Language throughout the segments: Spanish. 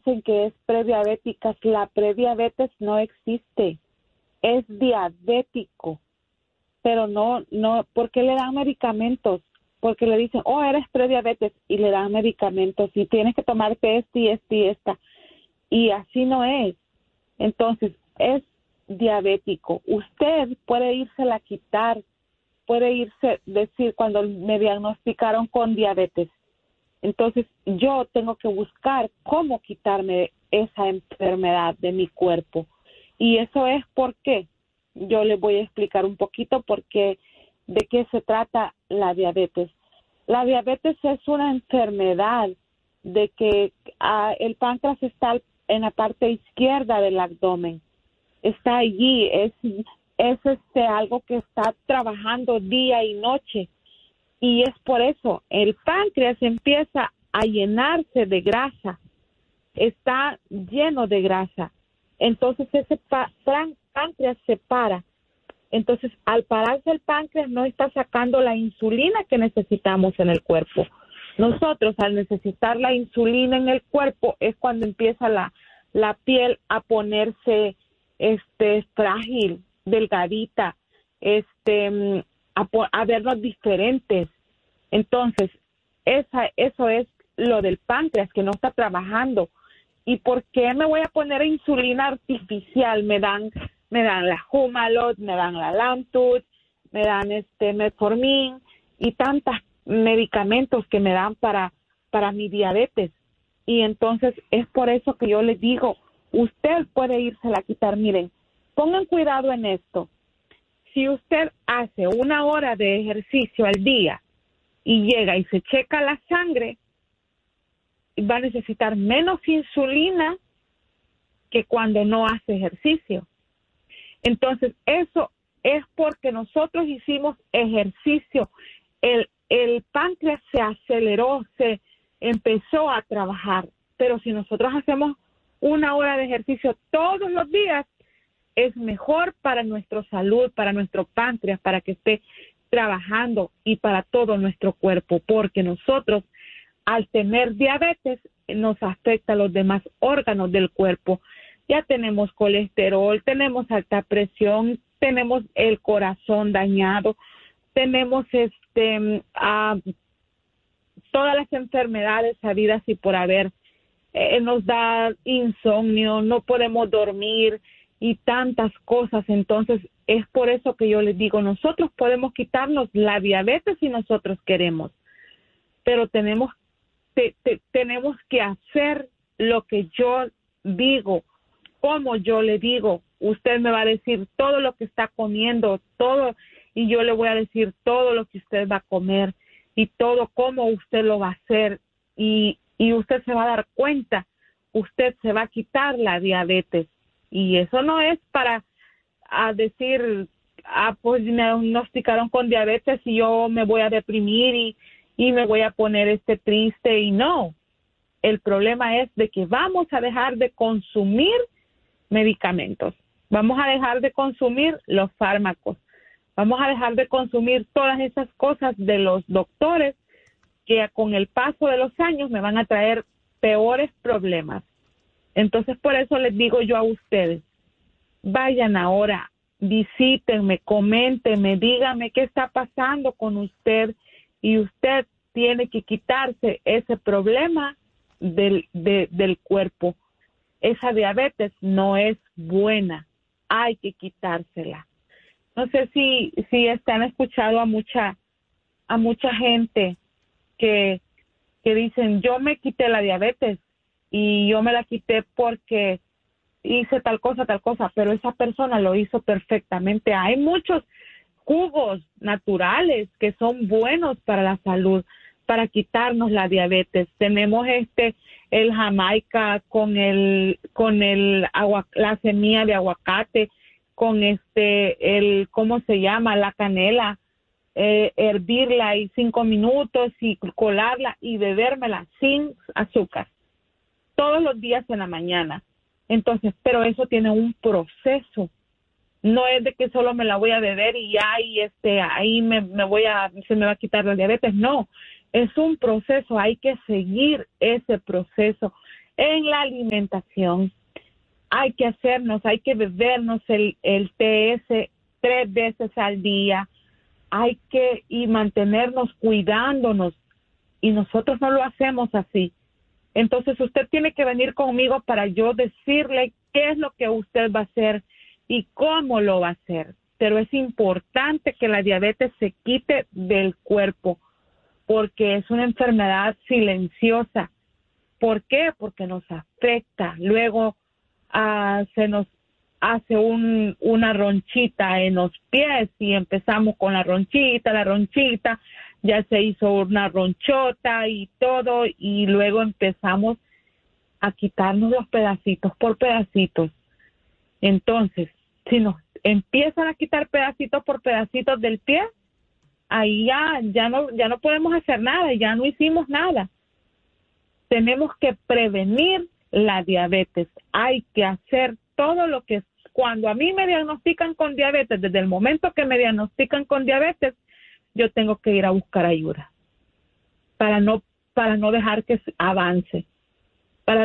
dicen que es prediabética. La prediabetes no existe, es diabético, pero no, ¿por qué le dan medicamentos? Porque le dicen, oh, eres prediabetes, y le dan medicamentos, y tienes que tomarte y esta, y así no es. Entonces, es diabético. Usted puede írsela a quitar, decir, cuando me diagnosticaron con diabetes, entonces yo tengo que buscar cómo quitarme esa enfermedad de mi cuerpo. Y eso es porque yo les voy a explicar un poquito de qué se trata la diabetes. La diabetes es una enfermedad de que el páncreas está en la parte izquierda del abdomen. Está allí, es algo que está trabajando día y noche. Y es por eso, el páncreas empieza a llenarse de grasa, está lleno de grasa. Entonces ese páncreas se para. Entonces al pararse el páncreas no está sacando la insulina que necesitamos en el cuerpo. Nosotros al necesitar la insulina en el cuerpo es cuando empieza la piel a ponerse frágil, delgadita, a vernos diferentes. Entonces, eso es lo del páncreas, que no está trabajando. ¿Y por qué me voy a poner insulina artificial? Me dan la Humalog, me dan la Lantus, me dan Metformin y tantos medicamentos que me dan para mi diabetes. Y entonces es por eso que yo les digo, usted puede írsela a quitar. Miren, pongan cuidado en esto. Si usted hace 1 hora de ejercicio al día y llega y se checa la sangre, va a necesitar menos insulina que cuando no hace ejercicio. Entonces, eso es porque nosotros hicimos ejercicio. El páncreas se aceleró, se empezó a trabajar. Pero si nosotros hacemos 1 hora de ejercicio todos los días, es mejor para nuestra salud, para nuestro páncreas, para que esté trabajando y para todo nuestro cuerpo, porque nosotros al tener diabetes nos afecta a los demás órganos del cuerpo. Ya tenemos colesterol, tenemos alta presión, tenemos el corazón dañado, tenemos todas las enfermedades habidas y por haber. Nos da insomnio, no podemos dormir y tantas cosas. Entonces es por eso que yo les digo, nosotros podemos quitarnos la diabetes si nosotros queremos, pero tenemos que hacer lo que yo digo, como yo le digo. Usted me va a decir todo lo que está comiendo, todo, y yo le voy a decir todo lo que usted va a comer y todo cómo usted lo va a hacer, y usted se va a dar cuenta, usted se va a quitar la diabetes. Y eso no es para decir, pues me diagnosticaron con diabetes y yo me voy a deprimir y me voy a poner triste, y no. El problema es de que vamos a dejar de consumir medicamentos, vamos a dejar de consumir los fármacos, vamos a dejar de consumir todas esas cosas de los doctores que con el paso de los años me van a traer peores problemas. Entonces, por eso les digo yo a ustedes, vayan ahora, visítenme, coméntenme, díganme qué está pasando con usted, y usted tiene que quitarse ese problema del cuerpo. Esa diabetes no es buena, hay que quitársela. No sé si han escuchado a mucha gente que dicen, yo me quité la diabetes y yo me la quité porque hice tal cosa, pero esa persona lo hizo perfectamente. Hay muchos jugos naturales que son buenos para la salud, para quitarnos la diabetes. Tenemos el Jamaica con la semilla de aguacate, con ¿cómo se llama? La canela, hervirla y 5 minutos y colarla y bebérmela sin azúcar todos los días en la mañana. Entonces, pero eso tiene un proceso. No es de que solo me la voy a beber y ya, y ahí se me va a quitar la diabetes. No, es un proceso, hay que seguir ese proceso. en la alimentación. Hay que bebernos el TS 3 veces al día. Y mantenernos cuidándonos. Y nosotros no lo hacemos así. Entonces usted tiene que venir conmigo para yo decirle qué es lo que usted va a hacer y cómo lo va a hacer. Pero es importante que la diabetes se quite del cuerpo porque es una enfermedad silenciosa. ¿Por qué? Porque nos afecta. Luego se nos hace una ronchita en los pies y empezamos con la ronchita, ya se hizo una ronchota y todo, y luego empezamos a quitarnos los pedacitos por pedacitos. Entonces, si nos empiezan a quitar pedacitos por pedacitos del pie, ahí ya no podemos hacer nada, ya no hicimos nada. Tenemos que prevenir la diabetes. Hay que hacer todo lo que cuando a mí me diagnostican con diabetes, desde el momento que me diagnostican con diabetes, yo tengo que ir a buscar ayuda para no dejar que avance, para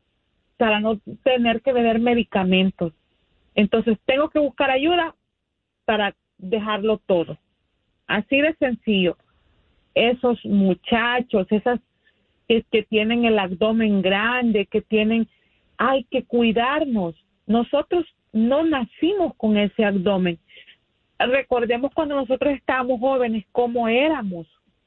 no tener que beber medicamentos. Entonces tengo que buscar ayuda para dejarlo todo. Así de sencillo. Esos muchachos, esas que tienen el abdomen grande, hay que cuidarnos. Nosotros no nacimos con ese abdomen. Recordemos cuando nosotros estábamos jóvenes, cómo éramos,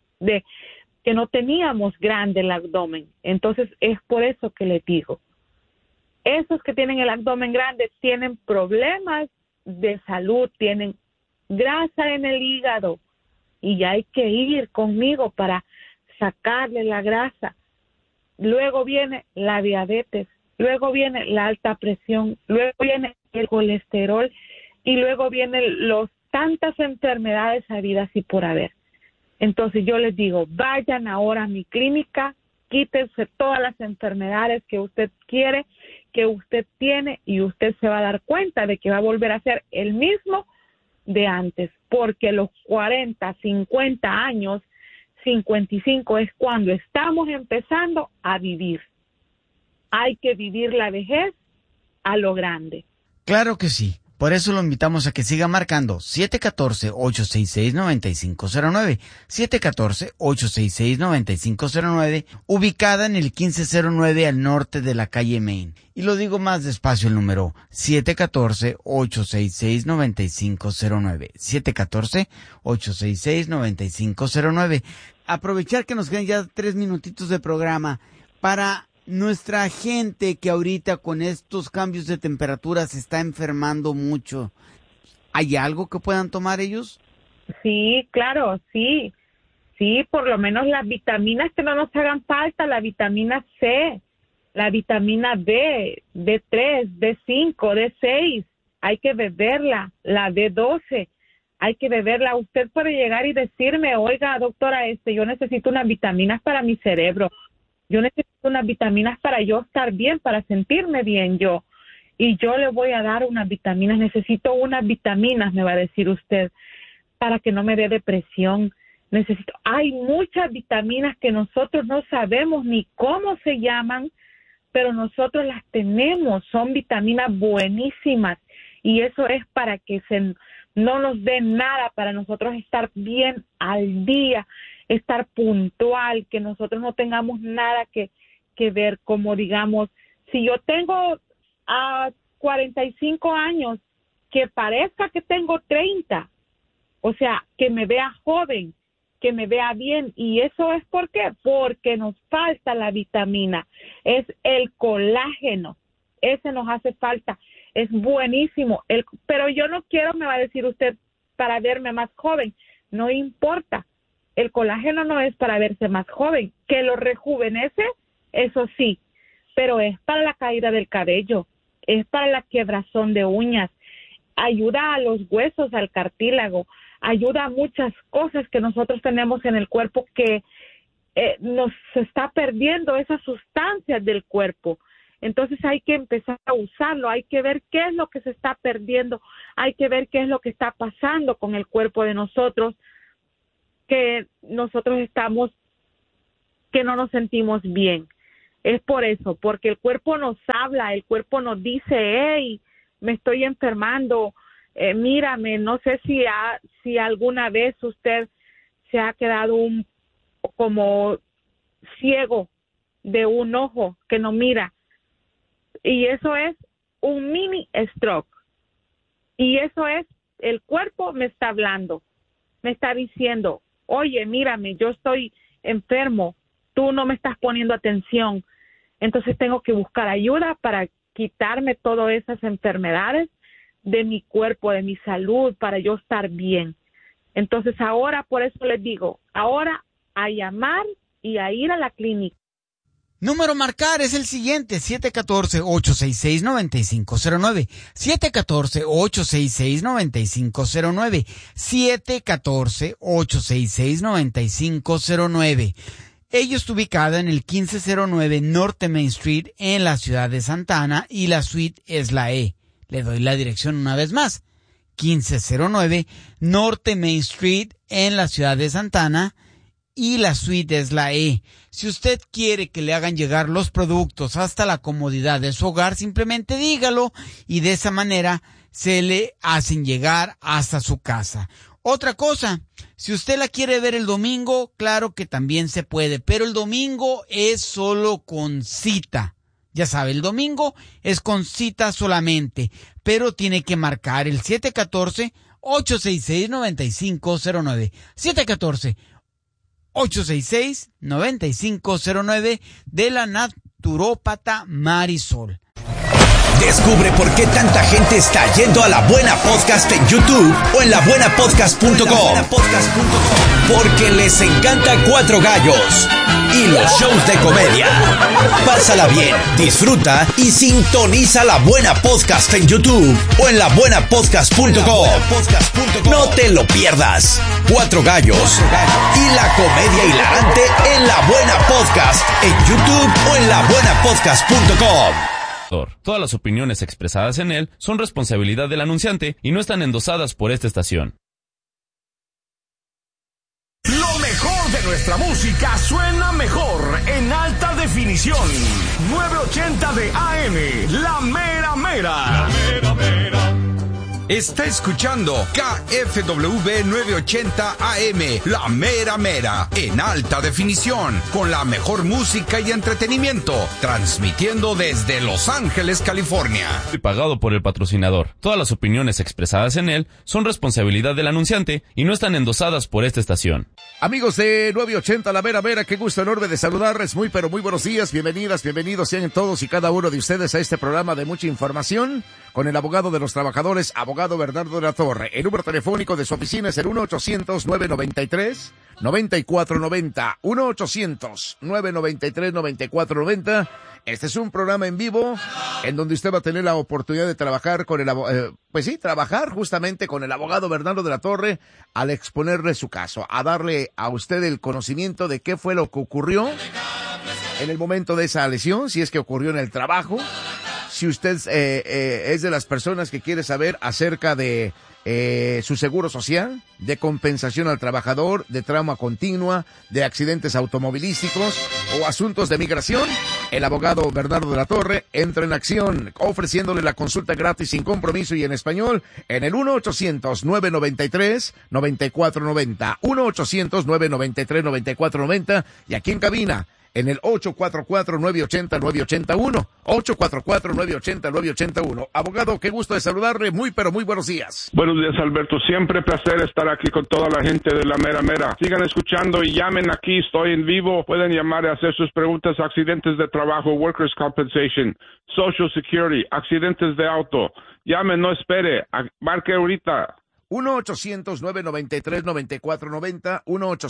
que no teníamos grande el abdomen. Entonces es por eso que les digo, esos que tienen el abdomen grande tienen problemas de salud, tienen grasa en el hígado y ya hay que ir conmigo para sacarle la grasa. Luego viene la diabetes, luego viene la alta presión, luego viene el colesterol y luego vienen tantas enfermedades habidas y por haber. Entonces yo les digo, vayan ahora a mi clínica, quítense todas las enfermedades que usted quiere, que usted tiene, y usted se va a dar cuenta de que va a volver a ser el mismo de antes, porque los 40, 50 años, 55 es cuando estamos empezando a vivir. Hay que vivir la vejez a lo grande. Claro que sí. Por eso lo invitamos a que siga marcando 714-866-9509, 714-866-9509, ubicada en el 1509 al norte de la calle Main. Y lo digo más despacio el número, 714-866-9509, 714-866-9509. Aprovechar que nos quedan ya 3 minutitos de programa para nuestra gente que ahorita con estos cambios de temperatura se está enfermando mucho. ¿Hay algo que puedan tomar ellos? Sí, claro, sí. Sí, por lo menos las vitaminas que no nos hagan falta, la vitamina C, la vitamina B, B3, B5, B6, hay que beberla, la B12, hay que beberla. Usted puede llegar y decirme, oiga, doctora, yo necesito unas vitaminas para mi cerebro. Yo necesito unas vitaminas para yo estar bien, para sentirme bien yo. Y yo le voy a dar unas vitaminas. Necesito unas vitaminas, me va a decir usted, para que no me dé depresión. Hay muchas vitaminas que nosotros no sabemos ni cómo se llaman, pero nosotros las tenemos. Son vitaminas buenísimas. Y eso es para que no nos dé nada, para nosotros estar bien al día, estar puntual, que nosotros no tengamos nada que ver, como digamos, si yo tengo 45 años, que parezca que tengo 30, o sea, que me vea joven, que me vea bien, y eso es ¿por qué? Porque nos falta la vitamina, es el colágeno, ese nos hace falta, es buenísimo, pero yo no quiero, me va a decir usted, para verme más joven, no importa. El colágeno no es para verse más joven, que lo rejuvenece, eso sí, pero es para la caída del cabello, es para la quebrazón de uñas, ayuda a los huesos, al cartílago, ayuda a muchas cosas que nosotros tenemos en el cuerpo que nos está perdiendo esas sustancias del cuerpo. Entonces hay que empezar a usarlo, hay que ver qué es lo que se está perdiendo, hay que ver qué es lo que está pasando con el cuerpo de nosotros, que nosotros que no nos sentimos bien. Es por eso, porque el cuerpo nos habla, el cuerpo nos dice, hey, me estoy enfermando, mírame. No sé si alguna vez usted se ha quedado como ciego de un ojo que no mira, y eso es un mini stroke, y eso es, el cuerpo me está hablando, me está diciendo, oye, mírame, yo estoy enfermo, tú no me estás poniendo atención. Entonces tengo que buscar ayuda para quitarme todas esas enfermedades de mi cuerpo, de mi salud, para yo estar bien. Entonces ahora, por eso les digo, ahora a llamar y a ir a la clínica. Número a marcar es el siguiente, 714-866-9509, 714-866-9509, 714-866-9509. Ella está ubicada en el 1509 Norte Main Street en la ciudad de Santa Ana y la suite es la E. Le doy la dirección una vez más. 1509 Norte Main Street en la ciudad de Santa Ana y la suite es la E. Si usted quiere que le hagan llegar los productos hasta la comodidad de su hogar, simplemente dígalo y de esa manera se le hacen llegar hasta su casa. Otra cosa, si usted la quiere ver el domingo, claro que también se puede, pero el domingo es solo con cita. Ya sabe, el domingo es con cita solamente, pero tiene que marcar el 714-866-9509. 714-866-9509 de la naturópata Marisol. Descubre por qué tanta gente está yendo a La Buena Podcast en YouTube o en labuenapodcast.com. Porque les encanta Cuatro Gallos y los shows de comedia. Pásala bien, disfruta y sintoniza La Buena Podcast en YouTube o en labuenapodcast.com. No te lo pierdas. Cuatro Gallos y la comedia hilarante en La Buena Podcast en YouTube o en labuenapodcast.com. Todas las opiniones expresadas en él son responsabilidad del anunciante y no están endosadas por esta estación. Lo mejor de nuestra música suena mejor en alta definición. 980 de AM, La Mera Mera. La Mera Mera. Está escuchando KFW 980 AM, La Mera Mera, en alta definición, con la mejor música y entretenimiento, transmitiendo desde Los Ángeles, California. Y pagado por el patrocinador. Todas las opiniones expresadas en él son responsabilidad del anunciante y no están endosadas por esta estación. Amigos de 980 La Mera Mera, qué gusto enorme de saludarles, muy pero muy buenos días, bienvenidas, bienvenidos sean todos y cada uno de ustedes a este programa de mucha información con el abogado de los trabajadores, abogado Bernardo de la Torre. El número telefónico de su oficina es el 1-800-993-9490, 1-800-993-9490. Este es un programa en vivo en donde usted va a tener la oportunidad de trabajar con trabajar justamente con el abogado Bernardo de la Torre al exponerle su caso, a darle a usted el conocimiento de qué fue lo que ocurrió en el momento de esa lesión, si es que ocurrió en el trabajo. Si usted es de las personas que quiere saber acerca de su seguro social, de compensación al trabajador, de trauma continua, de accidentes automovilísticos o asuntos de migración, el abogado Bernardo de la Torre entra en acción ofreciéndole la consulta gratis sin compromiso y en español en el 1-800-993-9490, 1-800-993-9490 y aquí en cabina en el 844-980-981, 844-980-981. Abogado, qué gusto de saludarle, muy pero muy buenos días. Buenos días, Alberto, siempre placer estar aquí con toda la gente de La Mera Mera. Sigan escuchando y llamen aquí, estoy en vivo, pueden llamar y hacer sus preguntas, accidentes de trabajo, workers' compensation, social security, accidentes de auto. Llamen, no espere, marque ahorita. 1-800-993-9490,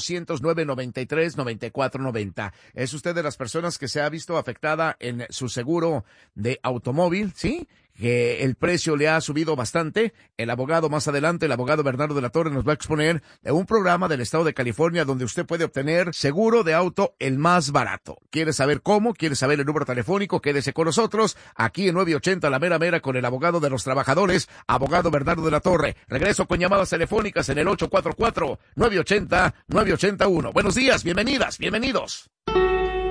1-800-993-9490. ¿Es usted de las personas que se ha visto afectada en su seguro de automóvil? ¿Sí? Que el precio le ha subido bastante. El abogado más adelante, el abogado Bernardo de la Torre, nos va a exponer un programa del estado de California donde usted puede obtener seguro de auto el más barato. ¿Quiere saber cómo? ¿Quiere saber el número telefónico? Quédese con nosotros aquí en 980 La Mera Mera con el abogado de los trabajadores, abogado Bernardo de la Torre. Regreso con llamadas telefónicas en el 844-980-981. Buenos días, bienvenidas, bienvenidos.